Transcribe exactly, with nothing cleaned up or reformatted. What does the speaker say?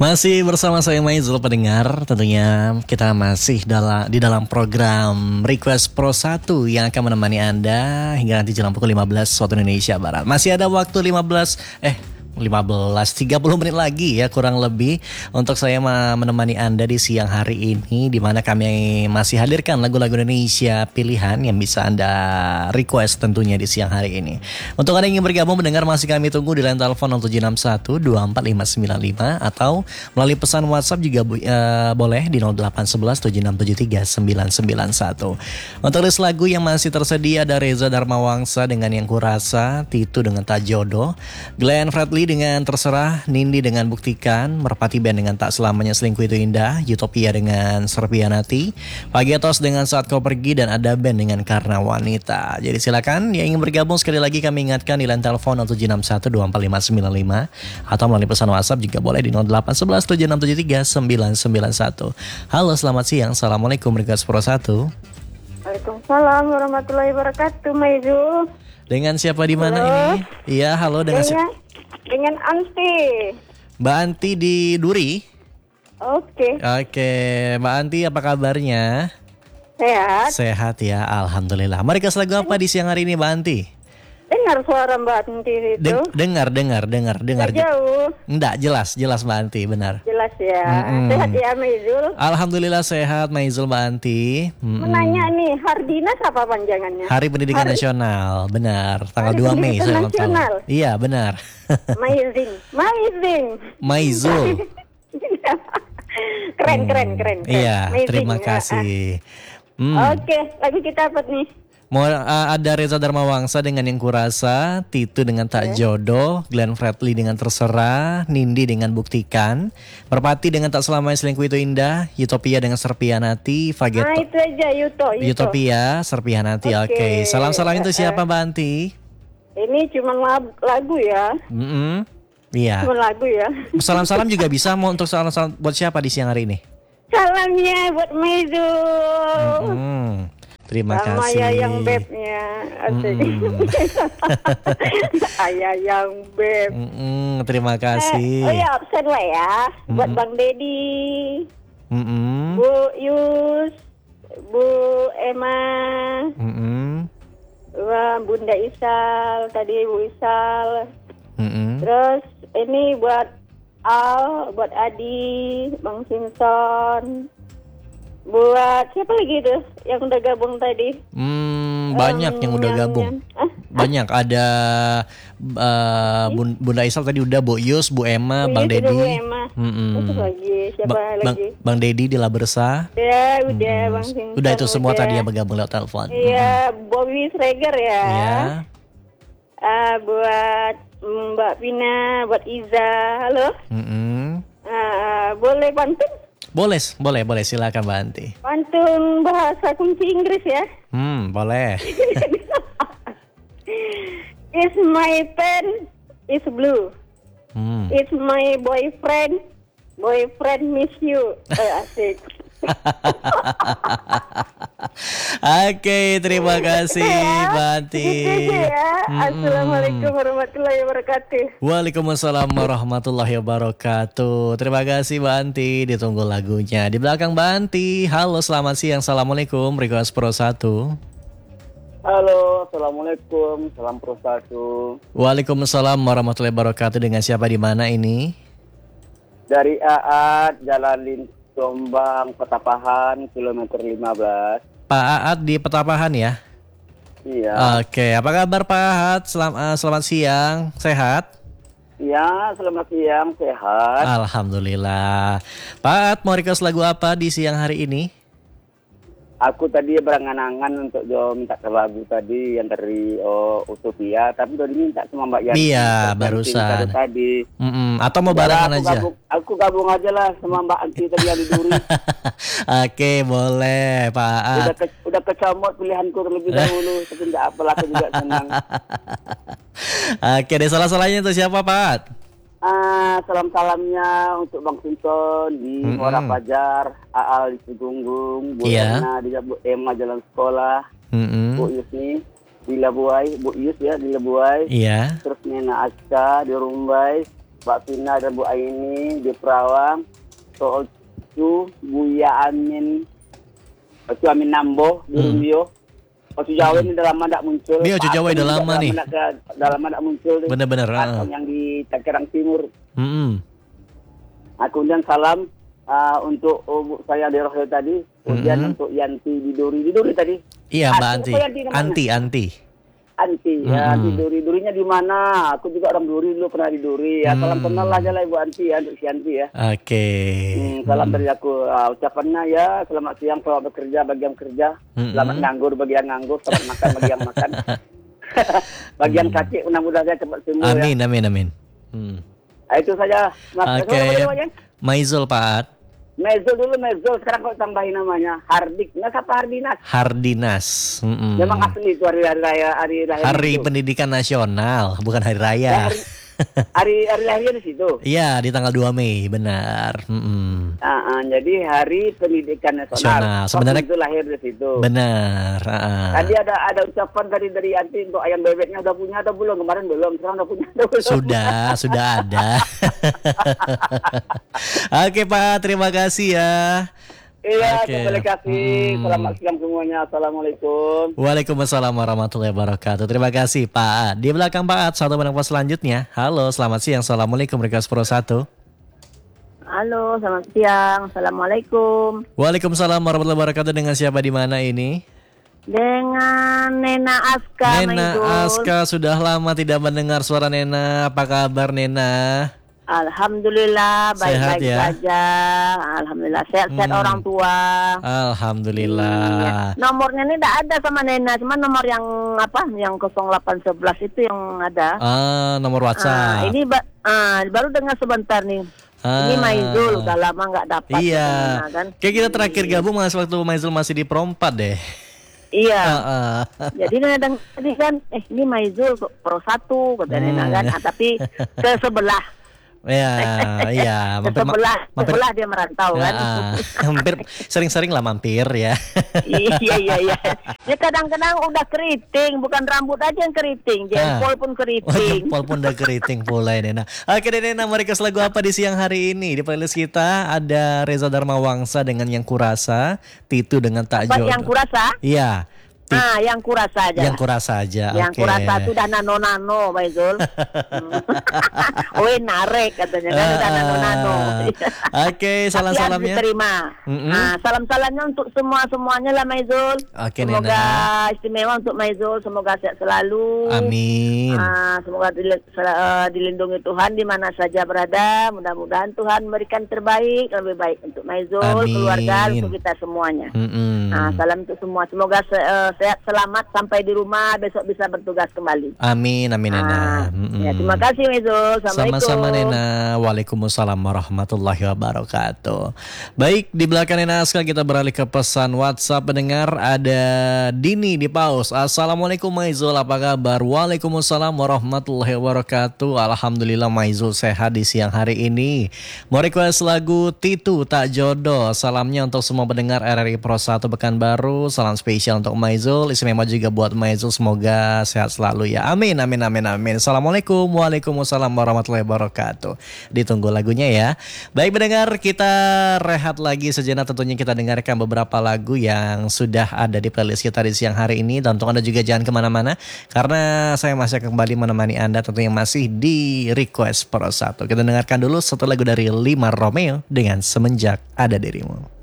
Masih bersama saya Maizul pendengar. Tentunya kita masih dalam di dalam program Request Pro satu yang akan menemani Anda hingga nanti jelang pukul lima belas waktu Indonesia Barat. Masih ada waktu lima belas eh lima belas tiga puluh menit lagi ya kurang lebih untuk saya menemani Anda di siang hari ini, di mana kami masih hadirkan lagu-lagu Indonesia pilihan yang bisa Anda request tentunya di siang hari ini. Untuk Anda yang ingin bergabung mendengar, masih kami tunggu di line telepon nol tujuh enam satu dua empat lima sembilan lima atau melalui pesan WhatsApp juga uh, boleh di nol delapan satu satu tujuh enam tujuh tiga sembilan sembilan satu. Untuk list lagu yang masih tersedia ada Reza Dharmawangsa dengan Yang Kurasa, Titu dengan Tak Jodoh, Glenn Fredly dengan Terserah, Nindi dengan Buktikan, Merpati Band dengan Tak Selamanya Selingkuh Itu Indah, Utopia dengan Serpianati, Pagetos dengan Saat Kau Pergi, dan ada band dengan Karena Wanita. Jadi silakan yang ingin bergabung, sekali lagi kami ingatkan di line telepon nol tujuh enam satu dua empat lima sembilan lima atau melalui pesan WhatsApp juga boleh di nol delapan satu satu tujuh enam tujuh tiga sembilan sembilan satu. Halo, selamat siang. Assalamualaikum Request Pro satu. Waalaikumsalam warahmatullahi wabarakatuh, Maizul. Dengan siapa di mana ini? Iya, halo, dengan dengan, si- dengan Anti. Mbak Anti di Duri. Oke. Oke, Mbak Anti apa kabarnya? Sehat. Sehat ya, alhamdulillah. Mari kasih lagu apa di siang hari ini, Mbak Anti? Dengar suara Mbak Anti itu? Den- dengar, dengar, dengar, dengar. Nggak jauh. Enggak, jelas, jelas Mbak Anti, benar. Jelas ya. Mm-mm. Sehat ya, Maizul. Alhamdulillah sehat, Maizul, Mbak Anti. Mm-mm. Menanya nih, Hardinas apa panjangannya? Hari Pendidikan Hari- Nasional, benar. Tanggal Hari dua Mei Pendidikan saya ulang tahun. Nasional. Iya, benar. Amazing. Amazing. Maizul. Keren, keren, keren, keren. Iya, Amazing. terima Ya. kasih. Hmm. Oke, lagu kita apa nih? Mau uh, ada Reza Dharmawangsa dengan Yang Kurasa, Titu dengan Tak Jodoh, Glenn Fredly dengan Terserah, Nindi dengan Buktikan, Merpati dengan Tak Selamanya Selingkuh Itu Indah, Utopia dengan Serpianati, Fageto. Nah, itu aja, Yuto. Yuto. Utopia, Serpianati. Oke. Oke. Salam-salam itu siapa, Mbak Anti? Ini cuma lab- lagu ya. Mm-mm. Iya. Cuma lagu ya. Salam-salam juga bisa. Mau untuk salam-salam buat siapa di siang hari ini? Salamnya buat Maizul. Mm-mm. Terima Sama kasih. Yayang Bebnya. Asik. Mm-mm. Ayayang Beb. Mm-mm. Terima Eh, kasih. oh ya, absen lah ya. Buat Mm-mm. Bang Dedi, Mm-mm. Bu Yus, Bu Emma, Mm-mm. Wah, Bunda Isal, tadi Bu Isal. Mm-mm. Terus ini buat Al, buat Adi, Bang Simpson. Buat siapa lagi tuh yang udah gabung tadi? Hmm, banyak Em, yang udah gabung. Ah, Banyak, ada uh, Bun- Bunda Isal tadi udah, Bu Yus, Bu Emma, Bu Bang Yus, Dedi. udah Bu Emma. Mm-mm. Terus lagi siapa Ba- Bang, lagi? Bang Dedi di Labersa. Udah, udah Mm-mm. Bang Simpson. Udah itu semua udah. tadi yang bergabung lewat telepon. Iya, Bobby Sreger ya. Iya. Ah, buat Mbak Pina, buat Iza. Halo. Mm-mm. Ah, boleh pantun? Boleh, boleh, boleh, silakan Mbak Anti. Pantun bahasa kunci Inggris ya. Hmm, boleh. Is my pen is blue. Hmm. It's my boyfriend. Boyfriend miss you. Eh, asik. Oke, terima kasih Mbak Anti. Gitu ya. Mm-mm. Assalamualaikum warahmatullahi wabarakatuh. Waalaikumsalam warahmatullahi wabarakatuh. Terima kasih Mbak Anti. Ditunggu lagunya di belakang Mbak Anti. Halo, selamat siang. Assalamualaikum. Request Pro satu. Halo, Assalamualaikum, salam Pro satu. Waalaikumsalam warahmatullahi wabarakatuh. Dengan siapa di mana ini? Dari Aat, Jalan Lintang Jombang, Petapahan, kilometer lima belas. Pak Aat di Petapahan ya? Iya. Oke, apa kabar Pak Aat? Selam, uh, selamat siang, sehat? Iya, selamat siang, sehat. Alhamdulillah. Pak Aat, mau request lagu apa di siang hari ini? Aku tadi berangan-angan untuk Jo minta ke lagu tadi yang dari oh, Utopia, tapi udah diminta sama Mbak Yani. Iya, Tergantung barusan. kado tadi. Mm-mm. Atau mau Ya, barengan aku aja? Gabung, aku gabung aja lah sama Mbak Anti tadi yang di Duri. Oke, boleh Pak Aat. Udah, ke, udah kecomot pilihanku terlebih dahulu, tapi enggak apalah, aku juga senang. Oke deh, salah-salahnya itu siapa Pak Aat? Ah, salam-salamnya untuk Bang Simpson di Mm-mm. Muara Fajar, Aal di Cigunggung, Bu Iya. Erna di Bu Emma Jalan Sekolah, Mm-mm. Bu Yus nih di Labuai, Bu Yus ya di Labuai, Iya. terus Nena Aska di Rumbai, Mbak Vina dan Bu Aini di Perawang. Ocu Buya Amin, Ocu Amin Nambo di Hmm. Rumio. Ocu Jawa ini dalam lama tak muncul. Ini Ocu Pak Jawa Atom udah juga lama nih. Dalam lama tak- dalam lama tak muncul. nih. Bener-bener, Pak Atom ah. yang di Cakirang Timur. Mm-mm. Aku kemudian salam uh, untuk uh, saya di Rohel tadi. Kemudian Mm-mm. untuk Yanti di Duri. Di Duri tadi. Iya Mbak Ah, Anti. apa Yanti namanya? Anti, Anti. Anti ya Mm-mm. di Duri. Durinya di mana? Aku juga orang Duri dulu, pernah di Duri. Ya salam Hmm. kenal aja lah Ibu Anti ya, untuk si Anti ya. Oke. Hmm, salam dari aku. Uh, ucapannya ya selamat siang selamat bekerja bagi yang kerja, Mm-mm. selamat nganggur bagi yang nganggur, selamat makan bagi yang makan. Bagi yang sakit mudah-mudahan cepat sembuh ya. Amin, amin, amin. Hmm. Ah, itu saja. Mas, Oke. siapa namanya? Maizul Pak At. Mezul dulu Mezul, sekarang kok tambahin namanya Hardik. Nggak siapa Hardinas. Hardinas. Mm-mm. Memang asli itu hari hari raya hari lahir Hari itu. Pendidikan Nasional, bukan hari Ya, raya. hari, hari hari lahirnya di situ. Iya, di tanggal dua Mei, benar. Mm-mm. Ah, ah, jadi Hari Pendidikan Nasional. Nasional. Sebenarnya- Waktu itu lahir di situ. Benar. ah. Tadi ada ada ucapan tadi dari Anti untuk ayam bebeknya udah punya atau belum? Kemarin belum, sekarang udah punya atau belum? Sudah, sudah ada. Oke Pak, terima kasih ya. Iya, Oke. terima kasih. Hmm. Selamat siang semuanya. Assalamualaikum. Waalaikumsalam warahmatullahi wabarakatuh. Terima kasih Pak Ad. Di belakang Pak Ad, satu pendapat selanjutnya. Halo, selamat siang. Assalamualaikum, Request Pro satu. Halo, selamat siang. Assalamualaikum. Waalaikumsalam warahmatullahi wabarakatuh. Dengan siapa di mana ini? Dengan Nena Aska, Nena Maidul. Aska, sudah lama tidak mendengar suara Nena. Apa kabar Nena? Alhamdulillah, Sehat baik-baik ya? saja. Alhamdulillah, sehat-sehat Hmm. orang tua. Alhamdulillah. Iya. Nomornya ini tidak ada sama Nena, cuma nomor yang apa? Yang nol delapan sebelas itu yang ada. Ah, nomor Ah, WhatsApp. ini ba- ah, baru dengar sebentar nih. Ini Ah. Maizul, udah lama nggak dapat. Iya. Nena, kan? Kayak kita terakhir gabung mas waktu Maizul masih di Perompat deh. Iya. Ah, ah. Jadi Nena dengar tadi kan, eh ini Maizul Pro satu kata Hmm. Nena kan, ah, tapi ke sebelah. Ya, iya. Ke sebelah, mampir, sebelah dia merantau kan. Ah, ah. mampir, sering-sering lah mampir ya. iya iya iya. Ya kadang-kadang udah keriting, bukan rambut aja yang keriting, jempol pun Oh, keriting. jempol pun udah keriting pula ya Nena. Oke deh Nena, mau request lagu apa di siang hari ini? Di playlist kita ada Reza Dharma Wangsa dengan Yang Kurasa, Titu dengan Tak Apa Jodoh. yang kurasa? Iya, Ti- Ah, yang kurasa aja. Yang Kurasa aja. Yang Oke. kurasa itu udah nano-nano, Maizul. Weh narek katanya kan udah Ah, nano-nano. Oke, Tapi harus salam-salamnya. diterima. Mm-mm. Nah, salam-salamnya untuk semua-semuanya lah Maizul. Oke, Semoga Nena. istimewa untuk Maizul, semoga sehat selalu. Amin. Ah, semoga dil- sel- eh, dilindungi Tuhan di mana saja berada. Mudah-mudahan Tuhan memberikan terbaik, lebih baik untuk Maizul, Amin. keluarga, untuk kita semuanya. Mm-mm. Nah, salam untuk semua. Semoga se- eh, sehat selamat sampai di rumah, besok bisa bertugas kembali. Amin, amin Nena. Ah, Mm-mm. ya, terima kasih Maizul. Assalamualaikum. Sama-sama Nena. Waalaikumsalam warahmatullahi wabarakatuh. Baik, di belakang Nena Aska kita beralih ke pesan WhatsApp pendengar. Ada Dini di Paus. Assalamualaikum Maizul, apa kabar? Waalaikumsalam warahmatullahi wabarakatuh. Alhamdulillah Maizul sehat di siang hari ini. Mau request lagu Titu Tak Jodoh. Salamnya untuk semua pendengar R R I Pro satu Pekanbaru. Salam spesial untuk Maizul. Istimewa juga buat Maizul. Semoga sehat selalu ya. Amin, amin, amin, amin. Assalamualaikum. Waalaikumsalam warahmatullahi wabarakatuh. Ditunggu lagunya ya. Baik pendengar, kita rehat lagi sejenak. Tentunya kita dengarkan beberapa lagu yang sudah ada di playlist kita di siang hari ini. Dan untuk Anda juga jangan kemana-mana, karena saya masih akan kembali menemani Anda tentunya masih di Request Pro satu. Kita dengarkan dulu satu lagu dari Lima Romeo dengan Semenjak Ada Dirimu.